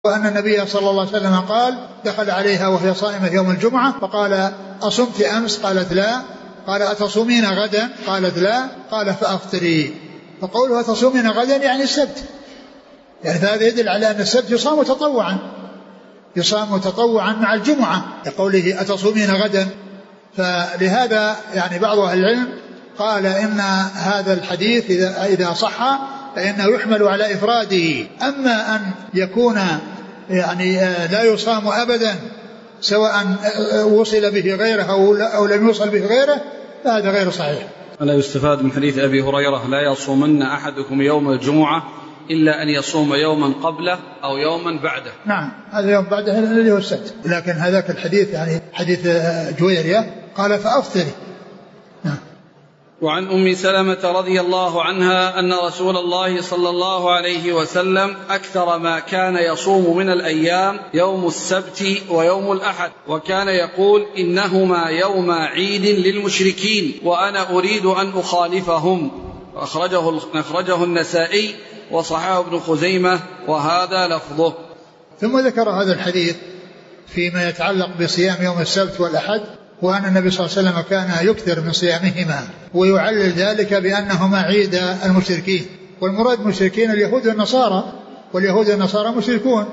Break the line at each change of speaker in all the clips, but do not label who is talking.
وأن النبي صلى الله عليه وسلم قال دخل عليها وهي صائمة يوم الجمعة فقال أصمت أمس؟ قالت لا. قال أتصومين غدا؟ قالت لا. قال فأفطري. فقوله أتصومين غدا يعني السبت، يعني هذا يدل على أن السبت يصام تطوعا، يصام تطوعا مع الجمعة لقوله أتصومين غدا. فلهذا يعني بعض أهل العلم قال إن هذا الحديث إذا صح فإنه يحمل على إفراده. أما أن يكون يعني لا يصام أبدا سواء وصل به غيره أو لم يوصل به غيره فهذا غير صحيح.
ألا يستفاد من حديث أبي هريرة لا يصومن أحدكم يوم الجمعة إلا أن يصوم يوما قبله أو يوما بعده؟
نعم، هذا يوم بعده الذي هو السبت، لكن هذاك الحديث يعني حديث جويرية قال فأفطري. نعم.
وعن أم سلمة رضي الله عنها أن رسول الله صلى الله عليه وسلم أكثر ما كان يصوم من الأيام يوم السبت ويوم الأحد، وكان يقول إنهما يوم عيد للمشركين وأنا أريد أن أخالفهم. أخرجه النسائي وصححه ابن خزيمة وهذا لفظه.
ثم ذكر هذا الحديث فيما يتعلق بصيام يوم السبت والأحد، وأن النبي صلى الله عليه وسلم كان يكثر من صيامهما ويعلل ذلك بأنهما عيد المشركين، والمراد المشركين اليهود والنصارى، واليهود والنصارى مشركون،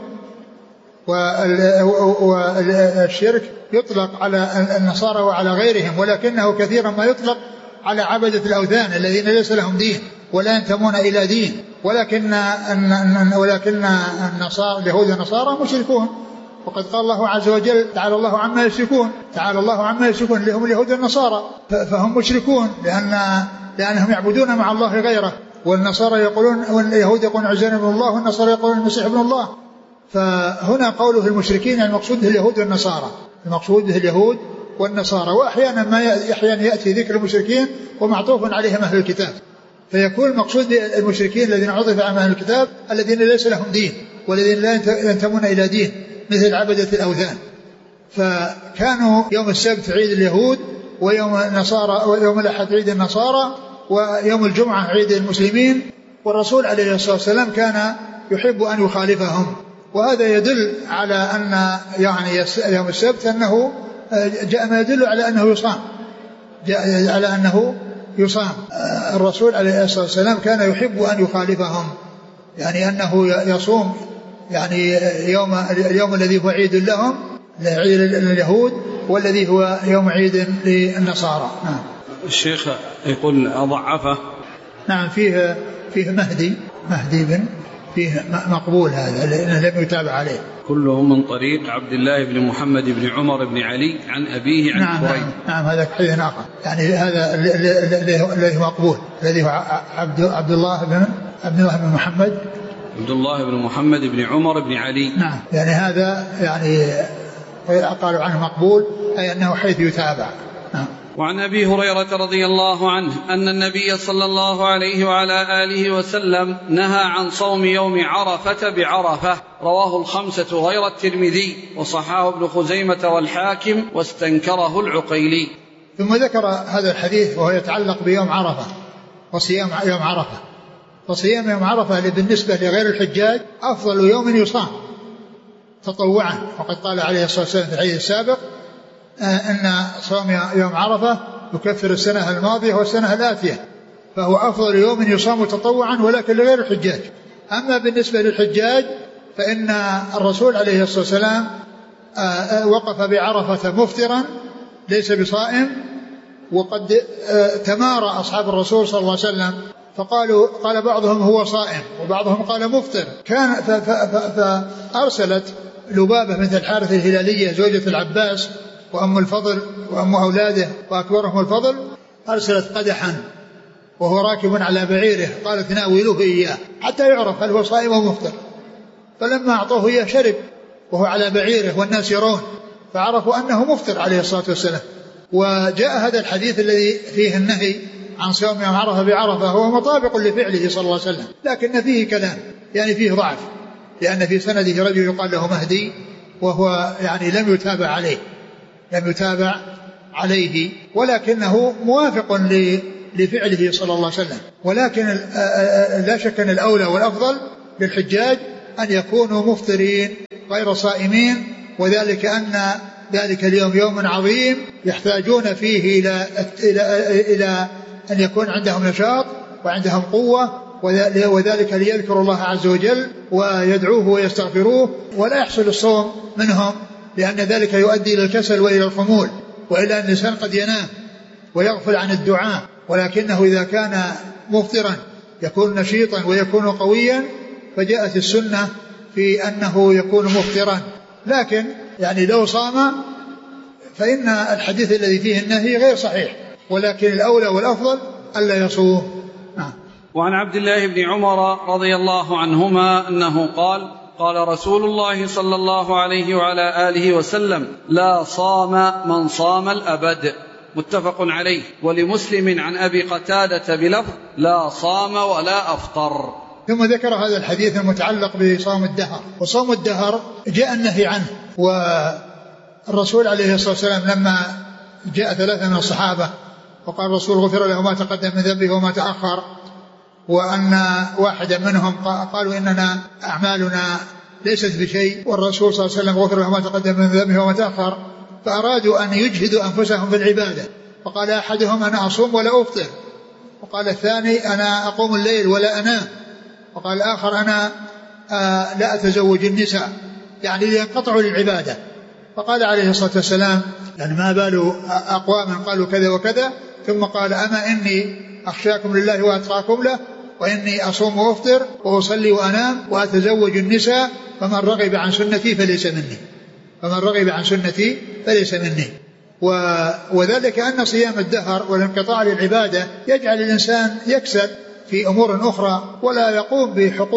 والشرك يطلق على النصارى وعلى غيرهم، ولكنه كثيرا ما يطلق على عبدة الأوثان الذين ليس لهم دين ولا ينتمون إلى دين، ولكن النصارى اليهود والنصارى مشركون. وقد قال الله عز وجل تعالى الله عما يشركون، تعالى الله عما يشركون اللي هم اليهود والنصارى، فهم مشركون لأنهم يعبدون مع الله غيره، والنصارى يقولون، واليهود يقولون عزير ابن الله والنصارى يقولون المسيح ابن الله. فهنا قوله المشركين المقصود به اليهود والنصارى، المقصود به اليهود والنصارى، وأحيانا يأتي ذكر المشركين ومعطوف عليهم أهل الكتاب، فيكون المقصود بالمشركين الذين عطف على أهل الكتاب الذين ليس لهم دين والذين لا ينتمون إلى دين مثل عبدة الأوثان. فكانوا يوم السبت عيد اليهود، ويوم النصارى ويوم الأحد عيد النصارى، ويوم الجمعة عيد المسلمين، والرسول عليه الصلاة والسلام كان يحب أن يخالفهم. وهذا يدل على أن يعني يوم السبت أنه جاء ما يدل على أنه يصام، جاء على أنه يصام. الرسول عليه الصلاة والسلام كان يحب أن يخالفهم، يعني أنه يصوم يعني اليوم الذي هو عيد لهم عيد اليهود، والذي هو يوم عيد للنصارى. نعم.
الشيخ يقول أضعفه.
نعم، فيه مهدي بن، فيه مقبول هذا لأنه لم يتابع عليه.
كلهم من طريق عبد الله بن محمد بن عمر بن علي عن أبيه عن بريد.
نعم هذا حديث آخر، يعني هذا الذي هو مقبول، الذي هو عبد الله بن محمد،
عبد الله بن محمد بن عمر بن علي.
نعم، يعني هذا يعني قالوا عنه مقبول أي أنه حيث يتابع. نعم.
وعن أبي هريرة رضي الله عنه أن النبي صلى الله عليه وعلى آله وسلم نهى عن صوم يوم عرفة بعرفة، رواه الخمسة غير الترمذي، وصححه ابن خزيمة والحاكم واستنكره العقيلي.
ثم ذكر هذا الحديث وهو يتعلق بيوم عرفة وصيام يوم عرفة. وصيام يوم عرفة بالنسبة لغير الحجاج أفضل يوم يصام تطوعا، وقد قال عليه الصلاة والسلام في الحديث السابق أن صوم يوم عرفة يكفر السنة الماضية والسنة الآتية، فهو أفضل يوم يصام تطوعا ولكن لغير الحجاج. أما بالنسبة للحجاج فإن الرسول عليه الصلاة والسلام وقف بعرفة مفطرا ليس بصائم، وقد تمارى أصحاب الرسول صلى الله عليه وسلم قال بعضهم هو صائم وبعضهم قال مفطر. فأرسلت لبابة مثل الحارث الهلالية زوجة العباس وأم الفضل وأم أولاده وأكبرهم الفضل، أرسلت قدحا وهو راكب على بعيره، قالت ناولوه إياه حتى يعرف هل هو صائم أو مفطر. فلما أعطوه إياه شرب وهو على بعيره والناس يرون، فعرفوا أنه مفطر عليه الصلاة والسلام. وجاء هذا الحديث الذي فيه النهي عن صيام يوم عرفة بعرفة هو مطابق لفعله صلى الله عليه وسلم، لكن فيه كلام، يعني فيه ضعف، لأن في سنده رجل يقال له مهدي وهو يعني لم يتابع عليه، ولكنه موافق لفعله صلى الله عليه وسلم. ولكن لا شك أن الأولى والأفضل للحجاج أن يكونوا مفطرين غير صائمين، وذلك أن ذلك اليوم يوم عظيم يحتاجون فيه إلى أن يكون عندهم نشاط وعندهم قوة، وذلك ليذكروا الله عز وجل ويدعوه ويستغفروه، ولا يحصل الصوم منهم، لأن ذلك يؤدي إلى الكسل وإلى الخمول، وإلى أن الإنسان قد ينام ويغفل عن الدعاء. ولكنه إذا كان مفطرا يكون نشيطا ويكون قويا، فجاءت السنة في أنه يكون مفطرا. لكن يعني لو صام فإن الحديث الذي فيه النهي غير صحيح، ولكن الأولى والأفضل ألا يصوم.
وعن عبد الله بن عمر رضي الله عنهما أنه قال: قال رسول الله صلى الله عليه وعلى آله وسلم: لا صام من صام الأبد. متفق عليه. ولمسلم عن أبي قتادة بلفظ: لا صام ولا أفطر.
ثم ذكر هذا الحديث المتعلق بصوم الدهر. وصوم الدهر جاء النهي عنه، والرسول عليه الصلاة والسلام لما جاء 3 من الصحابة وقال الرسول: غفر له ما تقدم من ذنبه وما تأخر، وأن واحدا منهم قالوا: إننا أعمالنا ليست بشيء، والرسول صلى الله عليه وسلم غفر له ما تقدم من ذنبه وما تأخر، فأرادوا أن يجهدوا أنفسهم في العبادة، فقال أحدهم: أنا أصوم ولا أفطر، وقال الثاني: أنا أقوم الليل ولا أنام، وقال الآخر: أنا لا أتزوج النساء، يعني لينقطعوا للعبادة. فقال عليه الصلاة والسلام: يعني ما بال أقوام قالوا كذا وكذا، ثم قال: أما إني أخشاكم لله وأتقاكم له، وإني أصوم وأفطر وأصلي وأنام وأتزوج النساء، فمن رغب عن سنتي فليس مني. فمن رغب عن سنتي فليس مني. وذلك أن صيام الدهر والانقطاع للعبادة يجعل الإنسان يكسل في أمور أخرى، ولا يقوم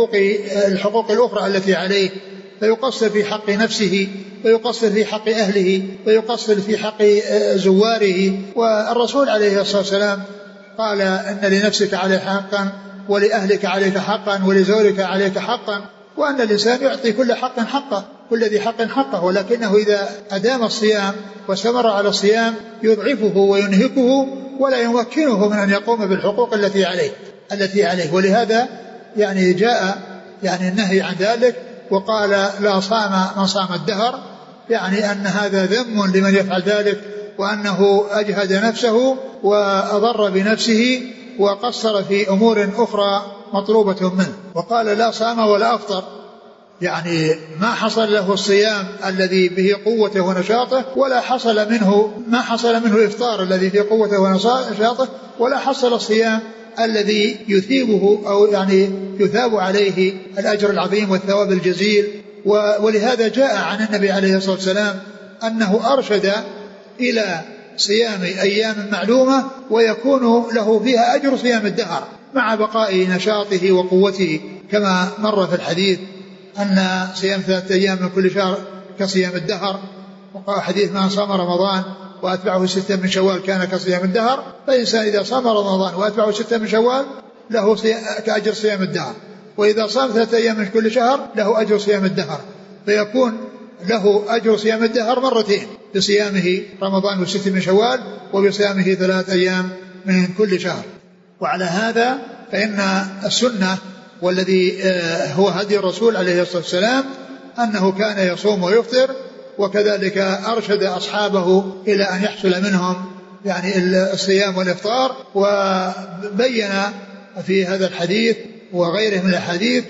الحقوق الأخرى التي عليه، فيقصر في حق نفسه، ويقصر في حق أهله، ويقصر في حق زواره. والرسول عليه الصلاة والسلام قال: إن لنفسك عليك حقا، ولأهلك عليك حقا، ولزوجك عليك حقا، وأن الإنسان يعطي كل حق حقه، كل ذي حق حقه، ولكنه إذا أدام الصيام واستمر على الصيام يضعفه وينهكه، ولا يمكنه من أن يقوم بالحقوق التي عليه. ولهذا يعني جاء يعني النهي عن ذلك، وقال: لا صام من صام الدهر، يعني أن هذا ذم لمن يفعل ذلك، وأنه أجهد نفسه وأضر بنفسه وقصر في أمور أخرى مطلوبة منه. وقال: لا صام ولا أفطر، يعني ما حصل له الصيام الذي به قوته ونشاطه، ولا حصل منه الإفطار الذي فيه قوته ونشاطه، ولا حصل الصيام الذي يثيبه أو يعني يثاب عليه الأجر العظيم والثواب الجزيل. ولهذا جاء عن النبي عليه الصلاة والسلام أنه أرشد إلى صيام أيام معلومة ويكون له فيها أجر صيام الدهر مع بقاء نشاطه وقوته، كما مر في الحديث أن صيام 3 أيام من كل شهر كصيام الدهر. وقال حديث: من صام رمضان وأتبعه 6 من شوال كان كصيام الدهر. فالإنسان إذا صام رمضان وأتبعه 6 من شوال له كأجر صيام الدهر، وإذا صام 3 أيام من كل شهر له أجر صيام الدهر، فيكون له أجر صيام الدهر مرتين، بصيامه رمضان و6 من شوال، وبصيامه 3 أيام من كل شهر. وعلى هذا فإن السنة والذي هو هدي الرسول عليه الصلاة والسلام أنه كان يصوم ويفطر، وكذلك أرشد أصحابه إلى أن يحصل منهم يعني الصيام والإفطار. وبين في هذا الحديث وغيره من الحديث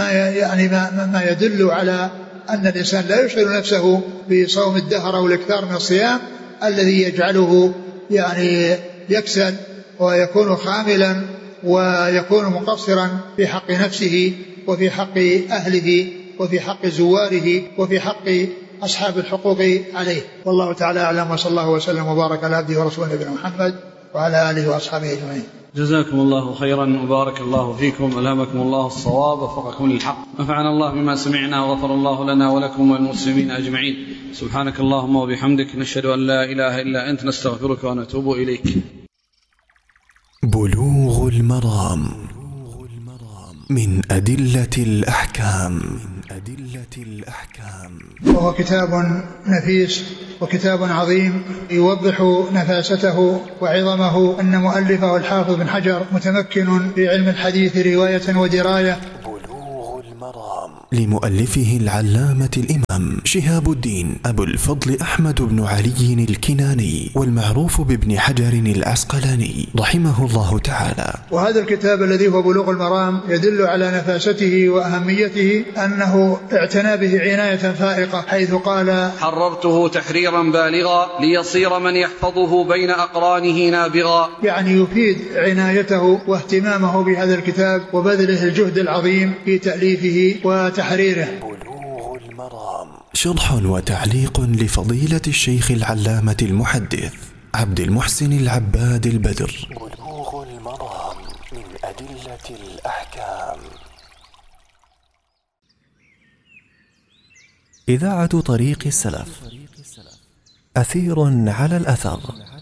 ما يدل على أن الإنسان لا يشغل نفسه بصوم الدهر أو الإكثار من الصيام الذي يجعله يعني يكسل ويكون خاملا ويكون مقصرا في حق نفسه وفي حق أهله وفي حق زواره وفي حق أصحاب الحقوق عليه. والله تعالى أعلم، وصلى الله وسلم وبارك على عبده ورسوله نبينا محمد وعلى آله وأصحابه أجمعين.
جزاكم الله خيرا وبارك الله فيكم، ألهمكم الله الصواب ووفقكم للحق، نفعنا الله بما سمعنا وغفر الله لنا ولكم والمسلمين أجمعين. سبحانك اللهم وبحمدك، نشهد أن لا إله إلا أنت، نستغفرك ونتوب إليك.
بلوغ المرام من أدلة الأحكام.
وهو كتاب نفيس وكتاب عظيم يوضح نفاسته وعظمه، أن مؤلفه الحافظ بن حجر متمكن في علم الحديث رواية ودراية.
بلوغ المرام. لمؤلفه العلامة الإمام شهاب الدين أبو الفضل أحمد بن علي الكناني، والمعروف بابن حجر العسقلاني رحمه الله تعالى.
وهذا الكتاب الذي هو بلوغ المرام يدل على نفاسته وأهميته، أنه اعتنى به عناية فائقة، حيث قال:
حررته تحريرا بالغا ليصير من يحفظه بين أقرانه نابغا.
يعني يفيد عنايته واهتمامه بهذا الكتاب وبذله الجهد العظيم في تأليفه وتحريره.
بلوغ المرام، شرح وتعليق لفضيلة الشيخ العلامة المحدث عبد المحسن العباد البدر. بلوغ المرام من أدلة الأحكام. إذاعة طريق السلف، أثير على الأثر.